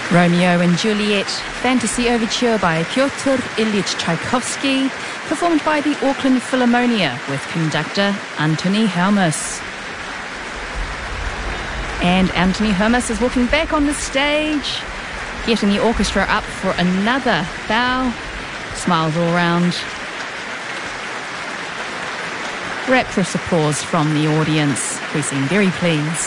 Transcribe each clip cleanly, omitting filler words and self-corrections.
Romeo and Juliet, Fantasy Overture by Pyotr Ilyich Tchaikovsky, performed by the Auckland Philharmonia with conductor Anthony Helmus. And Anthony Helmus is walking back on the stage, getting the orchestra up for another bow. Smiles all round. Rapturous applause from the audience, who seem very pleased.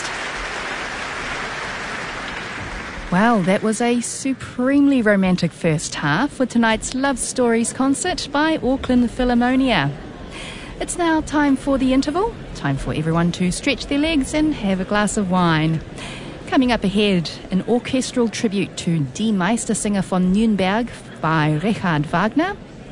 Well, that was a supremely romantic first half for tonight's Love Stories concert by Auckland Philharmonia. It's now time for the interval, time for everyone to stretch their legs and have a glass of wine. Coming up ahead, an orchestral tribute to Die Meistersinger von Nürnberg by Richard Wagner.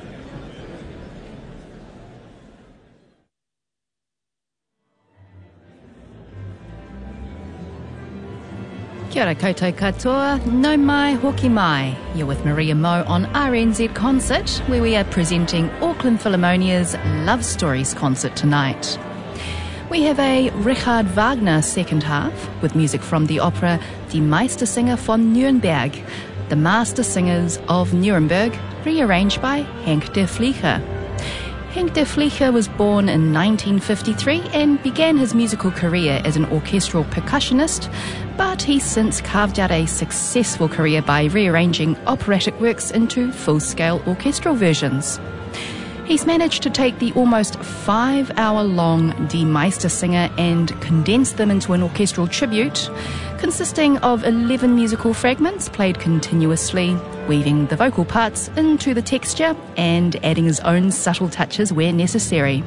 Kia ora koutou katoa, no mai hoki mai. You're with Maria Mo on RNZ Concert, where we are presenting Auckland Philharmonia's Love Stories concert tonight. We have a Richard Wagner second half, with music from the opera Die Meistersinger von Nürnberg, The Master Singers of Nuremberg, rearranged by Henk de Vlieger. Henk de Vlieger was born in 1953 and began his musical career as an orchestral percussionist, but he's since carved out a successful career by rearranging operatic works into full-scale orchestral versions. He's managed to take the almost 5-hour-long Die Meistersinger and condense them into an orchestral tribute, consisting of 11 musical fragments played continuously, weaving the vocal parts into the texture and adding his own subtle touches where necessary.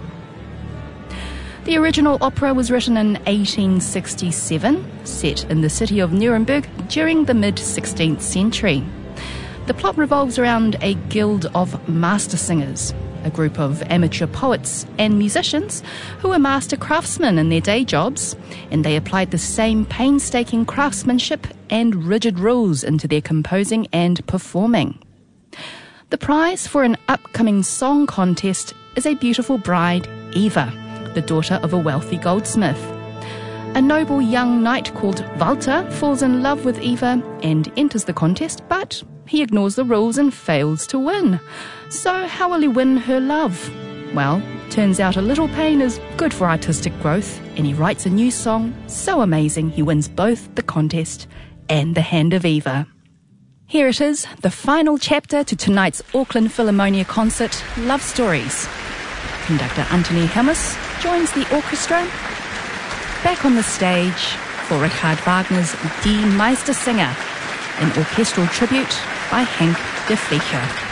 The original opera was written in 1867, set in the city of Nuremberg during the mid-16th century. The plot revolves around a guild of master singers, a group of amateur poets and musicians who were master craftsmen in their day jobs, and they applied the same painstaking craftsmanship and rigid rules into their composing and performing. The prize for an upcoming song contest is a beautiful bride, Eva, the daughter of a wealthy goldsmith. A noble young knight called Walter falls in love with Eva and enters the contest, but he ignores the rules and fails to win. So how will he win her love? Well, turns out a little pain is good for artistic growth, and he writes a new song so amazing he wins both the contest and the hand of Eva. Here it is, the final chapter to tonight's Auckland Philharmonia concert, Love Stories. Conductor Anthony Helmus joins the orchestra back on the stage for Richard Wagner's Die Meistersinger, an orchestral tribute by Henk de Vlieger.